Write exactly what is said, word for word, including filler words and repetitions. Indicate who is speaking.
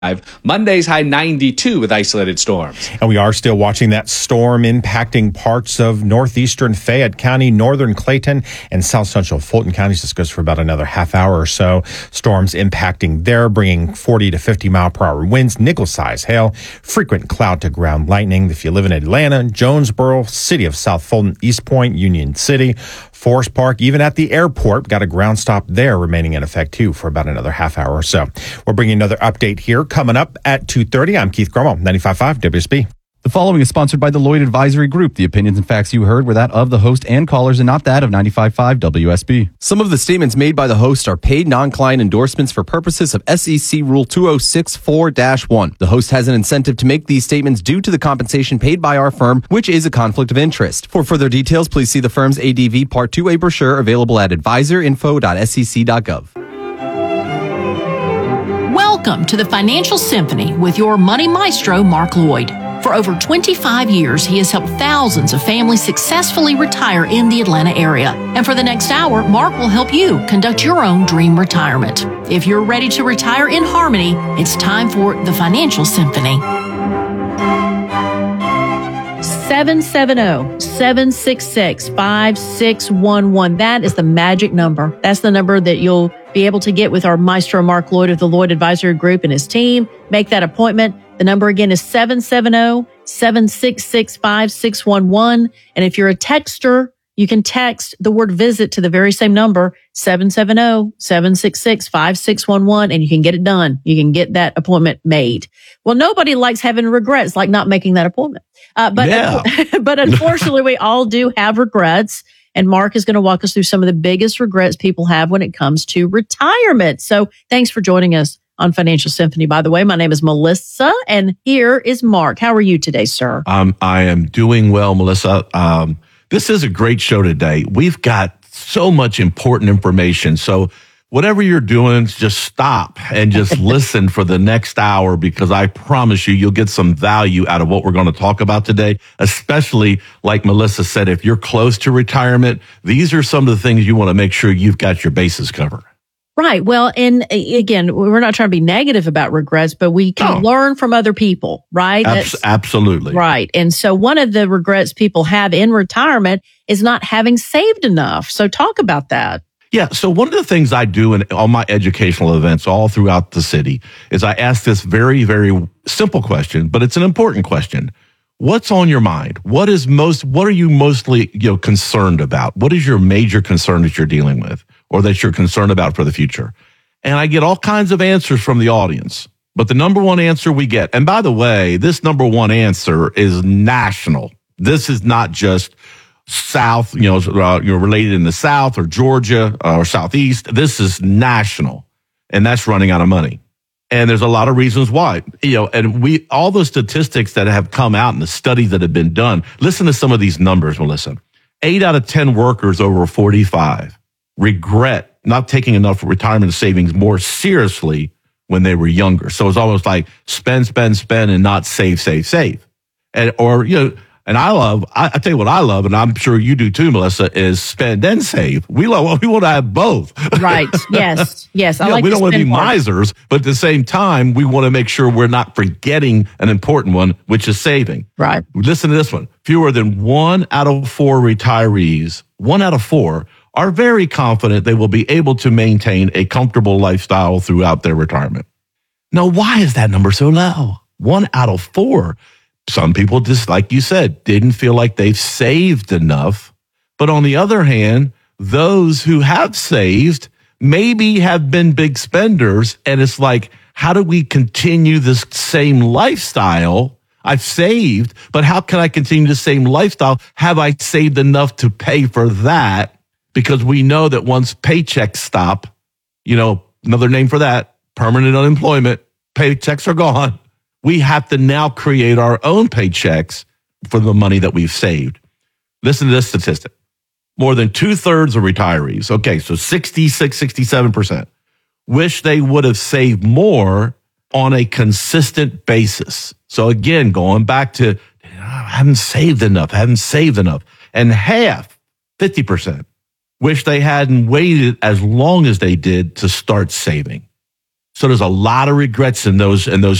Speaker 1: Monday's high ninety-two with isolated storms.
Speaker 2: And we are still watching that storm impacting parts of northeastern Fayette County, northern Clayton, and south central Fulton counties. This goes for about another half hour or so. Storms impacting there, bringing forty to fifty mile per hour winds, nickel-size hail, frequent cloud-to-ground lightning. If you live in Atlanta, Jonesboro, city of South Fulton, East Point, Union City, Forest Park, even at the airport, got a ground stop there remaining in effect too for about another half hour or so. We're bringing another update here coming up at two thirty. I'm Keith Grummel, ninety-five point five W S B.
Speaker 3: The following is sponsored by the Lloyd Advisory Group. The opinions and facts you heard were that of the host and callers and not that of ninety-five point five W S B.
Speaker 4: Some of the statements made by the host are paid non-client endorsements for purposes of S E C Rule two oh six four dash one. The host has an incentive to make these statements due to the compensation paid by our firm, which is a conflict of interest. For further details, please see the firm's A D V Part two A brochure available at advisor info dot s e c dot gov.
Speaker 5: Welcome to the Financial Symphony with your money maestro, Mark Lloyd. For over twenty-five years, he has helped thousands of families successfully retire in the Atlanta area. And for the next hour, Mark will help you conduct your own dream retirement. If you're ready to retire in harmony, it's time for the Financial Symphony. seven seven zero, seven six six, five six one one. That is the magic number. That's the number that you'll be able to get with our maestro, Mark Lloyd of the Lloyd Advisory Group and his team. Make that appointment. The number again is seven seven zero, seven six six, five six one one. And if you're a texter, you can text the word visit to the very same number, seven seven zero, seven six six, five six one one, and you can get it done. You can get that appointment made. Well, nobody likes having regrets like not making that appointment. Uh, but,
Speaker 6: Yeah.
Speaker 5: but unfortunately, we all do have regrets. And Mark is going to walk us through some of the biggest regrets people have when it comes to retirement. So thanks for joining us on Financial Symphony. By the way, my name is Melissa, and here is Mark. How are you today, sir?
Speaker 6: Um, I am doing well, Melissa. Um, this is a great show today. We've got so much important information. So whatever you're doing, just stop and just listen for the next hour, because I promise you, you'll get some value out of what we're going to talk about today, especially like Melissa said, if you're close to retirement, these are some of the things you want to make sure you've got your bases covered.
Speaker 5: Right. Well, and again, we're not trying to be negative about regrets, but we can
Speaker 6: No.
Speaker 5: learn from other people, right?
Speaker 6: Abs-
Speaker 5: That's-
Speaker 6: absolutely.
Speaker 5: Right. And so one of the regrets people have in retirement is not having saved enough. So talk about that.
Speaker 6: Yeah. So one of the things I do in all my educational events all throughout the city is I ask this very, very simple question, but it's an important question. What's on your mind? What is most, what are you mostly, you know, concerned about? What is your major concern that you're dealing with or that you're concerned about for the future? And I get all kinds of answers from the audience, but the number one answer we get, and by the way, this number one answer is national. This is not just South, you know, uh, you're related in the South or Georgia uh, or Southeast. This is national, and that's running out of money. And there's a lot of reasons why, you know, and we, all the statistics that have come out and the studies that have been done, listen to some of these numbers, Melissa. Eight out of ten workers over forty-five regret not taking enough retirement savings more seriously when they were younger. So it's almost like spend, spend, spend and not save, save, save. And, or, you know, and I love, I, I tell you what I love, and I'm sure you do too, Melissa, is spend and save. We love, we want to have both.
Speaker 5: Right. Yes. Yes. I
Speaker 6: Yeah,
Speaker 5: like
Speaker 6: we
Speaker 5: to
Speaker 6: don't want to be
Speaker 5: spend more.
Speaker 6: misers, but at the same time, we want to make sure we're not forgetting an important one, which is saving.
Speaker 5: Right.
Speaker 6: Listen to this one. Fewer than one out of four retirees, one out of four, are very confident they will be able to maintain a comfortable lifestyle throughout their retirement. Now, why is that number so low? One out of four. Some people, just like you said, didn't feel like they've saved enough. But on the other hand, those who have saved maybe have been big spenders. And it's like, how do we continue this same lifestyle? I've saved, but how can I continue the same lifestyle? Have I saved enough to pay for that? Because we know that once paychecks stop, you know, another name for that, permanent unemployment, paychecks are gone. We have to now create our own paychecks for the money that we've saved. Listen to this statistic. More than two thirds of retirees, okay, so sixty-six, sixty-seven percent, wish they would have saved more on a consistent basis. So again, going back to, I haven't saved enough, I haven't saved enough. And half, fifty percent, wish they hadn't waited as long as they did to start saving. So there's a lot of regrets in those in those